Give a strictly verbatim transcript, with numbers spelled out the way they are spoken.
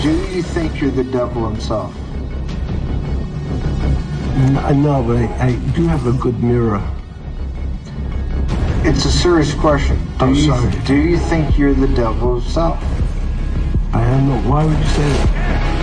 Do you think you're the devil himself? N- No, but I, I do have a good mirror. It's a serious question. Do I'm you, sorry. Do you think you're the devil himself? I don't know. Why would you say that?